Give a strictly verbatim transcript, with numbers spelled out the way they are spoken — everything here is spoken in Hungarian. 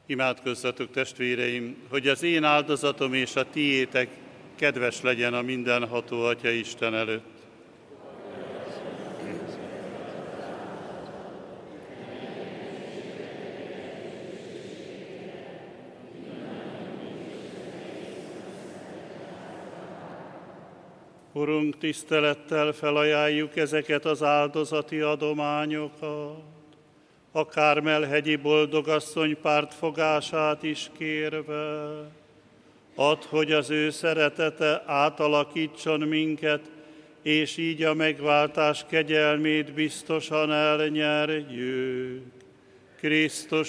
Imádkozzatok, testvéreim, hogy az én áldozatom és a tiétek kedves legyen a mindenható Atya Isten előtt. Urunk, tisztelettel felajánljuk ezeket az áldozati adományokat, a Kármel-hegyi boldogasszony pártfogását is kérve. Add, hogy az ő szeretete átalakítson minket, és így a megváltás kegyelmét biztosan elnyerjük. Krisztus